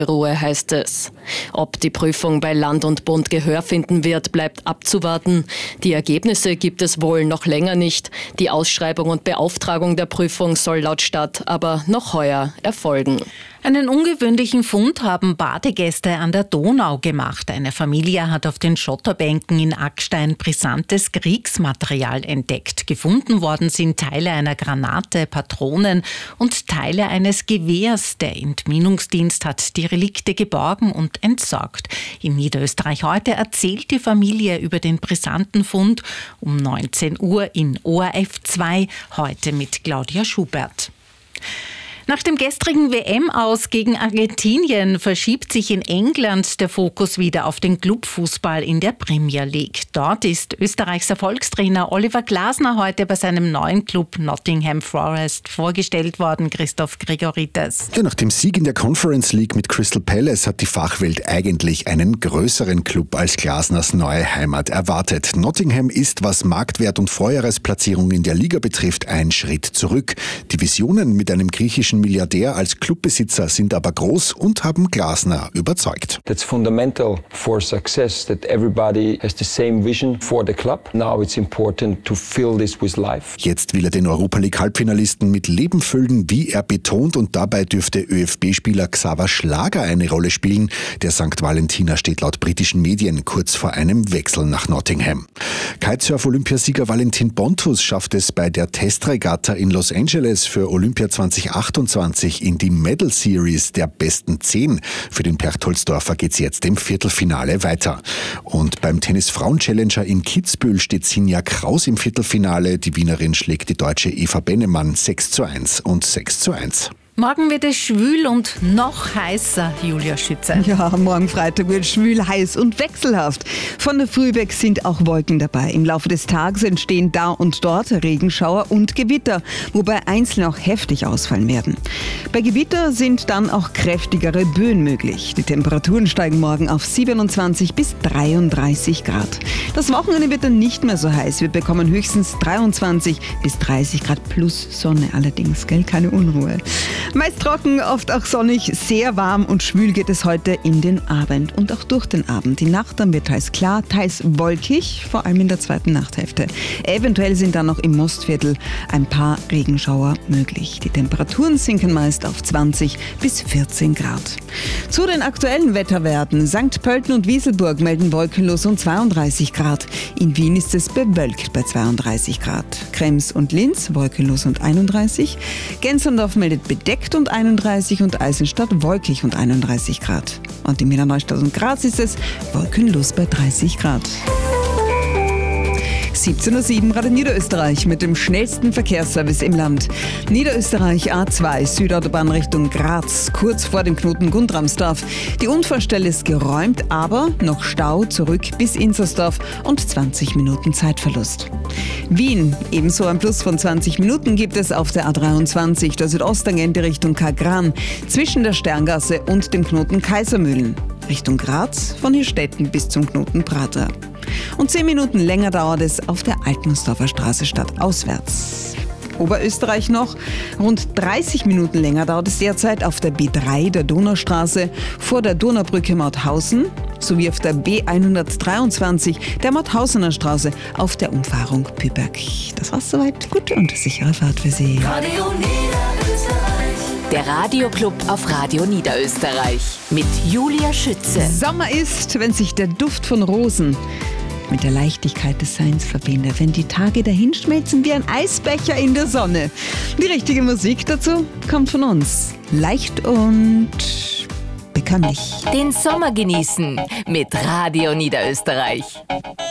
Ruhe, heißt es. Ob die Prüfung bei Land und Bund Gehör finden wird, bleibt abzuwarten. Die Ergebnisse gibt es wohl noch länger nicht. Die Ausschreibung und Beauftragung der Prüfung soll laut Stadt aber noch heuer erfolgen. Einen ungewöhnlichen Fund haben Badegäste an der Donau gemacht. Eine Familie hat auf den Schotterbänken in Ackstein brisantes Kriegsmaterial entdeckt. Gefunden worden sind Teile einer Granate, Patronen und Teile eines Gewehrs. Der Entminungsdienst hat die Relikte geborgen und entsorgt. In Niederösterreich heute erzählt die Familie über den brisanten Fund um 19 Uhr in ORF 2, heute mit Claudia Schubert. Nach dem gestrigen WM-Aus gegen Argentinien verschiebt sich in England der Fokus wieder auf den Clubfußball in der Premier League. Dort ist Österreichs Erfolgstrainer Oliver Glasner heute bei seinem neuen Club Nottingham Forest vorgestellt worden. Christoph Gregorites. Ja, nach dem Sieg in der Conference League mit Crystal Palace hat die Fachwelt eigentlich einen größeren Club als Glasners neue Heimat erwartet. Nottingham ist, was Marktwert und Vorjahresplatzierung in der Liga betrifft, ein Schritt zurück. Die Visionen mit einem griechischen Milliardär als Clubbesitzer sind aber groß und haben Glasner überzeugt. That's fundamental for success, that everybody has the same vision for the club. Now it's important to fill this with life. Jetzt will er den Europa League Halbfinalisten mit Leben füllen, wie er betont, und dabei dürfte ÖFB-Spieler Xaver Schlager eine Rolle spielen. Der St. Valentiner steht laut britischen Medien kurz vor einem Wechsel nach Nottingham. Kitesurf-Olympiasieger Valentin Bontus schafft es bei der Testregatta in Los Angeles für Olympia 2028 in die Medal Series der besten 10. Für den Perchtoldsdorfer geht's jetzt im Viertelfinale weiter. Und beim Tennis-Frauen-Challenger in Kitzbühel steht Sinja Kraus im Viertelfinale. Die Wienerin schlägt die deutsche Eva Bennemann 6:1 und 6:1. Morgen wird es schwül und noch heißer, Julia Schütze. Ja, morgen Freitag wird schwül, heiß und wechselhaft. Von der Früh weg sind auch Wolken dabei. Im Laufe des Tages entstehen da und dort Regenschauer und Gewitter, wobei einzelne auch heftig ausfallen werden. Bei Gewitter sind dann auch kräftigere Böen möglich. Die Temperaturen steigen morgen auf 27 bis 33 Grad. Das Wochenende wird dann nicht mehr so heiß. Wir bekommen höchstens 23 bis 30 Grad plus Sonne allerdings, gell? Keine Unruhe. Meist trocken, oft auch sonnig, sehr warm und schwül geht es heute in den Abend und auch durch den Abend. Die Nacht dann wird teils klar, teils wolkig, vor allem in der zweiten Nachthälfte. Eventuell sind dann noch im Mostviertel ein paar Regenschauer möglich. Die Temperaturen sinken meist auf 20 bis 14 Grad. Zu den aktuellen Wetterwerten. St. Pölten und Wieselburg melden wolkenlos und 32 Grad. In Wien ist es bewölkt bei 32 Grad. Krems und Linz wolkenlos und 31. Gensendorf meldet bedeckt und 31 und Eisenstadt wolkig und 31 Grad. Und in Wiener Neustadt und Graz ist es wolkenlos bei 30 Grad. 17:07 Uhr Radio Niederösterreich mit dem schnellsten Verkehrsservice im Land. Niederösterreich A2 Südautobahn Richtung Graz, kurz vor dem Knoten Gundramsdorf. Die Unfallstelle ist geräumt, aber noch Stau zurück bis Inzersdorf und 20 Minuten Zeitverlust. Wien, ebenso ein Plus von 20 Minuten gibt es auf der A23, der Südosttangente Richtung Kagran, zwischen der Sterngasse und dem Knoten Kaisermühlen. Richtung Graz, von Hirstetten bis zum Knoten Prater. Und 10 Minuten länger dauert es auf der Altnussdorfer Straße stadtauswärts. Oberösterreich noch. Rund 30 Minuten länger dauert es derzeit auf der B3 der Donaustraße vor der Donaubrücke Mauthausen sowie auf der B123 der Mauthausener Straße auf der Umfahrung Püberg. Das war's soweit. Gute und sichere Fahrt für Sie. Radio Niederösterreich. Der Radioclub auf Radio Niederösterreich mit Julia Schütze. Sommer ist, wenn sich der Duft von Rosen mit der Leichtigkeit des Seins verbindet, wenn die Tage dahinschmelzen wie ein Eisbecher in der Sonne. Die richtige Musik dazu kommt von uns. Leicht und bekömmlich. Den Sommer genießen mit Radio Niederösterreich.